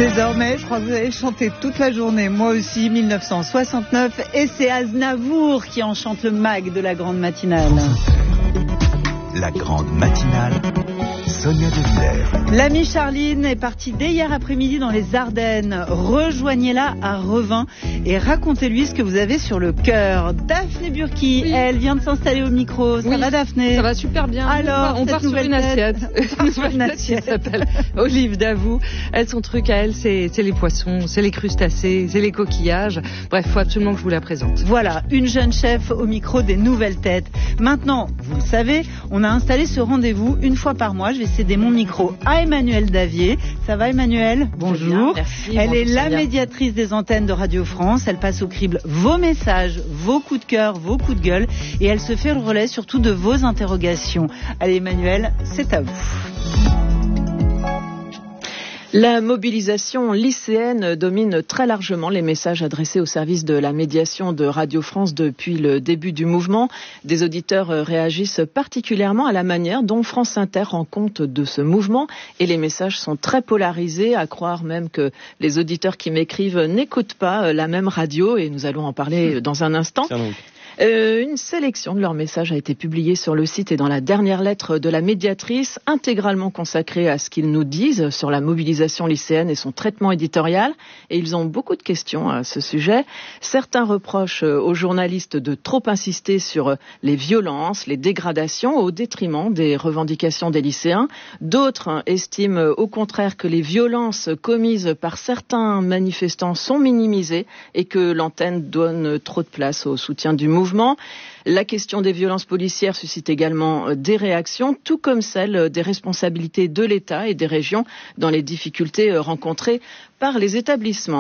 Désormais, je crois que vous avez chanté toute la journée, moi aussi, 1969, et c'est Aznavour qui en chante le mag de la grande matinale. La grande matinale, Sonia Devillers. L'amie Charline est partie dès hier après-midi dans les Ardennes. Rejoignez-la à Revin et racontez-lui ce que vous avez sur le cœur. Daphné Burki, oui. Elle vient de s'installer au micro. Ça va, Daphné? Ça va super bien. Alors, on part sur une assiette. Une assiette qui s'appelle Olive d'Avoue. Elle, son truc à elle, c'est les poissons, c'est les crustacés, c'est les coquillages. Bref, faut absolument que je vous la présente. Voilà, une jeune chef au micro des nouvelles têtes. Maintenant, vous le savez, on a installé ce rendez-vous une fois par mois. Je vais céder mon micro à Emmanuelle Davier. Ça va, Emmanuelle? Bonjour. Merci. Elle est la médiatrice des antennes de Radio France. Elle passe au crible vos messages, vos coups de cœur, vos coups de gueule. Et elle se fait le relais surtout de vos interrogations. Allez, Emmanuelle, c'est à vous. La mobilisation lycéenne domine très largement les messages adressés au service de la médiation de Radio France depuis le début du mouvement. Des auditeurs réagissent particulièrement à la manière dont France Inter rend compte de ce mouvement et les messages sont très polarisés, à croire même que les auditeurs qui m'écrivent n'écoutent pas la même radio et nous allons en parler dans un instant. Une sélection de leurs messages a été publiée sur le site et dans la dernière lettre de la médiatrice, intégralement consacrée à ce qu'ils nous disent sur la mobilisation lycéenne et son traitement éditorial. Et ils ont beaucoup de questions à ce sujet. Certains reprochent aux journalistes de trop insister sur les violences, les dégradations au détriment des revendications des lycéens. D'autres estiment au contraire que les violences commises par certains manifestants sont minimisées et que l'antenne donne trop de place au soutien du mouvement. La question des violences policières suscite également des réactions, tout comme celle des responsabilités de l'État et des régions dans les difficultés rencontrées par les établissements.